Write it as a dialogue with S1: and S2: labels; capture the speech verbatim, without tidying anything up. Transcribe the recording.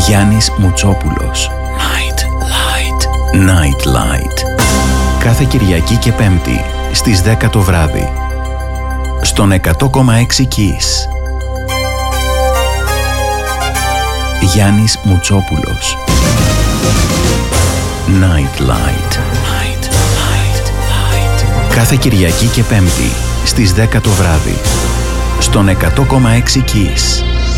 S1: Γιάννης Μουτσόπουλος. Night Light. Night Light. Κάθε Κυριακή και Πέμπτη στις δέκα το βράδυ. Στον εκατό κόμμα έξι Kiss. Γιάννης Μουτσόπουλος. Night Light. Night Light. Light. Κάθε Κυριακή και Πέμπτη στις δέκα το βράδυ. Στον εκατό κόμμα έξι Kiss.